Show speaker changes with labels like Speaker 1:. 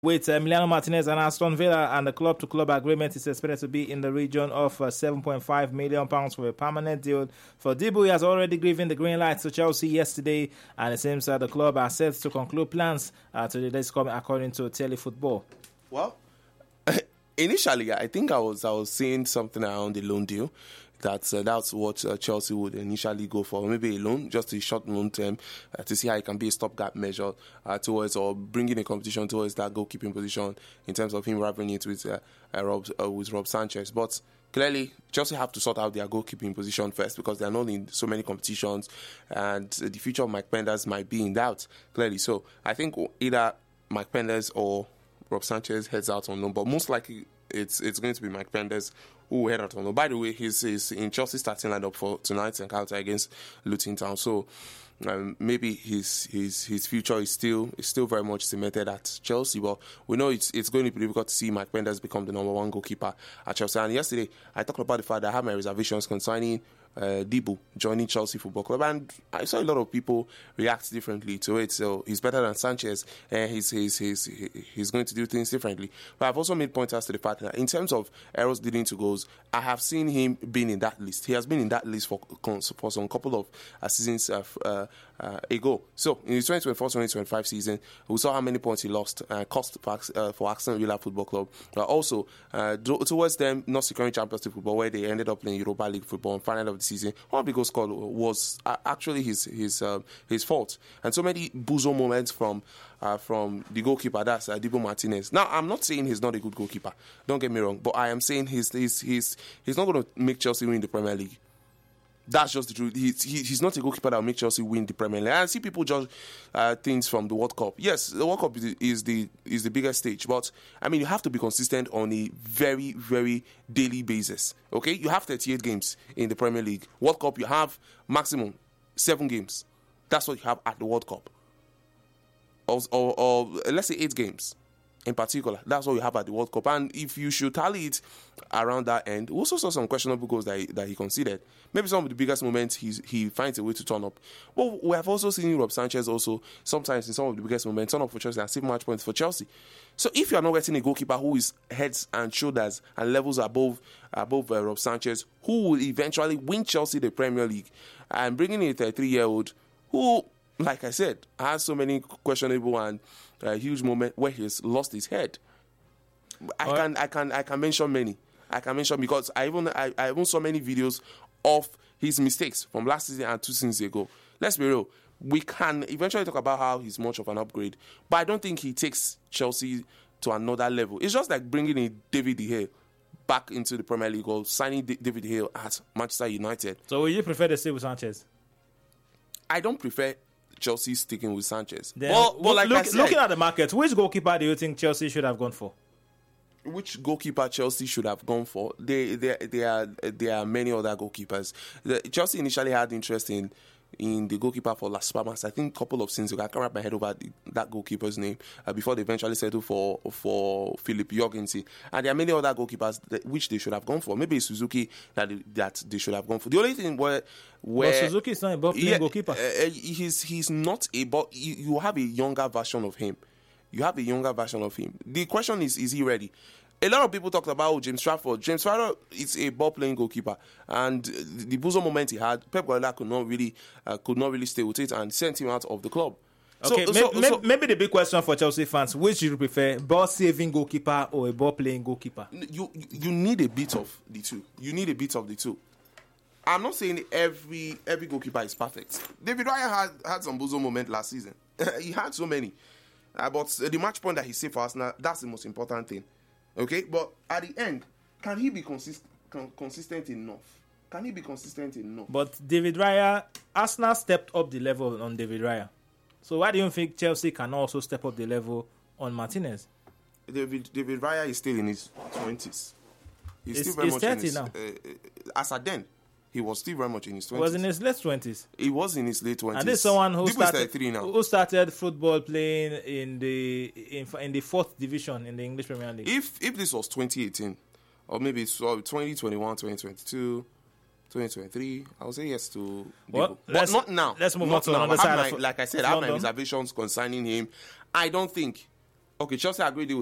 Speaker 1: With Emiliano Martinez and Aston Villa, and the club-to-club agreement is expected to be in the region of £7.5 million for a permanent deal. For Dibu, he has already given the green light to Chelsea yesterday, and it seems that the club are set to conclude plans to the days coming, according to Telefootball.
Speaker 2: Well, initially, I think I was seeing something around the loan deal. That's what Chelsea would initially go for. Maybe a loan, just a short loan term, to see how it can be a stopgap measure towards, or bringing a competition towards that goalkeeping position in terms of him rivaling it with Rob Sanchez. But clearly, Chelsea have to sort out their goalkeeping position first, because they are not in so many competitions, and the future of Mike Penders might be in doubt, clearly. So I think either Mike Penders or Rob Sanchez heads out on loan, but most likely it's going to be Mike Penders who head out on loan. By the way, he's in Chelsea starting lineup for tonight's encounter against Luton Town. So maybe his future is still very much cemented at Chelsea. But we know it's going to be difficult to see Mike Penders become the number one goalkeeper at Chelsea. And yesterday, I talked about the fact that I have my reservations concerning Dibu joining Chelsea Football Club, and I saw a lot of people react differently to it. So he's better than Sanchez, and he's going to do things differently. But I've also made pointers to the fact that in terms of errors leading to goals, I have seen him being in that list. He has been in that list for some couple of seasons ago. So in the 2024-2025 season, we saw how many points he lost, cost for Aston Villa Football Club. Also, towards them not securing Champions League football, where they ended up playing Europa League football and final of the season, one of the goals scored was actually his fault. And so many bozo moments from the goalkeeper, that's Dibu Martinez. Now, I'm not saying he's not a good goalkeeper, don't get me wrong, but I am saying he's not going to make Chelsea win the Premier League. That's just the truth. He's not a goalkeeper that will make Chelsea win the Premier League. I see people judge things from the World Cup. Yes, the World Cup is the biggest stage, but I mean, you have to be consistent on a very, very daily basis. Okay, you have 38 games in the Premier League. World Cup, you have maximum 7 games. That's what you have at the World Cup, or let's say 8 games. In particular, that's what we have at the World Cup. And if you should tally it around that end, we also saw some questionable goals that he conceded. Maybe some of the biggest moments he finds a way to turn up. But we have also seen Rob Sanchez also sometimes in some of the biggest moments turn up for Chelsea and save match points for Chelsea. So if you are not getting a goalkeeper who is heads and shoulders and levels above Rob Sanchez, who will eventually win Chelsea the Premier League, and bringing in a 33-year-old who, like I said, has so many questionable and huge moment where he's lost his head. I can mention many. I can mention, because I even saw many videos of his mistakes from last season and 2 seasons ago. Let's be real. We can eventually talk about how he's much of an upgrade, but I don't think he takes Chelsea to another level. It's just like bringing in David De Gea back into the Premier League, or signing David De Gea at Manchester United.
Speaker 1: So would you prefer to stay with Sanchez?
Speaker 2: I don't prefer Chelsea sticking with Sanchez.
Speaker 1: Then, looking at the market, which goalkeeper do you think Chelsea should have gone for?
Speaker 2: Which goalkeeper Chelsea should have gone for? There are many other goalkeepers. Chelsea initially had interest in the goalkeeper for Las Palmas. I think a couple of seasons ago. I can't wrap my head over that goalkeeper's name before they eventually settled for Philip Jorgensen. And there are many other goalkeepers which they should have gone for. Maybe Suzuki that they should have gone for. The only thing where
Speaker 1: Suzuki is not a ball-playing goalkeeper.
Speaker 2: He's not a ball. You have a younger version of him. The question is he ready? A lot of people talked about James Trafford. James Trafford is a ball-playing goalkeeper, and the bozo moment he had, Pep Guardiola could not really stay with it and sent him out of the club.
Speaker 1: Okay, maybe the big question for Chelsea fans: which do you prefer, ball-saving goalkeeper or a ball-playing goalkeeper?
Speaker 2: You need a bit of the two. I'm not saying every goalkeeper is perfect. David Raya had some bozo moment last season. He had so many, but the match point that he saved for Arsenal, that's the most important thing. Okay, but at the end, can he be consistent enough? But
Speaker 1: David Raya, Arsenal stepped up the level on David Raya. So why do you think Chelsea can also step up the level on Martinez?
Speaker 2: David Raya is still in his 20s.
Speaker 1: He's still very much 30 in his, now.
Speaker 2: As at then, he was still very much in his 20s.
Speaker 1: He was in his late 20s.
Speaker 2: He was in his late 20s.
Speaker 1: And this is someone who started football playing in the 4th division in the English Premier League.
Speaker 2: If this was 2018, or maybe it's 2021, 2022, 2023, I would say yes to Dibu. But not now.
Speaker 1: Let's move on to another side.
Speaker 2: Like I said, I have my reservations concerning him. I don't think Okay, Chelsea agreed